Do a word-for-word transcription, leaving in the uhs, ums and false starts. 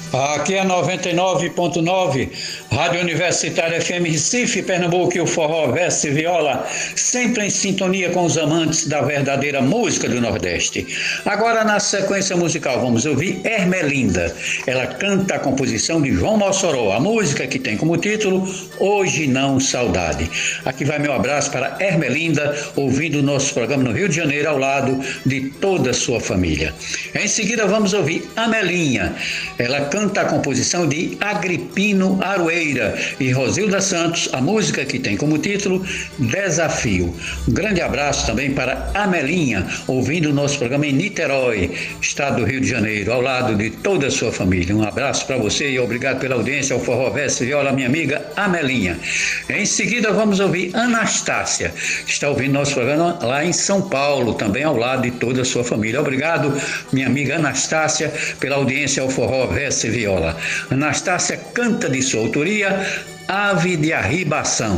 Aqui é noventa e nove ponto nove, Rádio Universitária F M Recife, Pernambuco, e o Forró Verso e Viola, sempre em sintonia com os amantes da verdadeira música do Nordeste. Agora, na sequência musical, vamos ouvir Ermelinda. Ela canta a composição de João Mossoró, a música que tem como título Hoje Não Saudade. Aqui vai meu abraço para Ermelinda, ouvindo o nosso programa no Rio de Janeiro, ao lado de toda a sua família. Em seguida, vamos ouvir Amelinha. Ela canta Canta a composição de Agripino Aroeira e Rosilda Santos, a música que tem como título Desafio. Um grande abraço também para Amelinha, ouvindo o nosso programa em Niterói, estado do Rio de Janeiro, ao lado de toda a sua família. Um abraço para você e obrigado pela audiência ao Forró Verso e Viola, minha amiga Amelinha. Em seguida vamos ouvir Anastácia, que está ouvindo nosso programa lá em São Paulo, também ao lado de toda a sua família. Obrigado, minha amiga Anastácia, pela audiência ao Forró Verso e Viola. Anastácia canta de sua autoria Ave de Arribação.